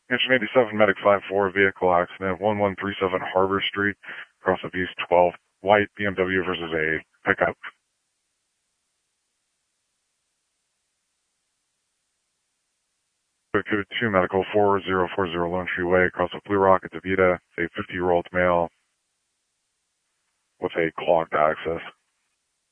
Engine 87, Medic 5-4, vehicle accident, 1137 Harbor Street, across of East 12, white BMW versus a pickup. Code 2, Medical 4040 Lone Tree Way, across of Blue Rock at DeVita, a 50-year-old male with a clogged access.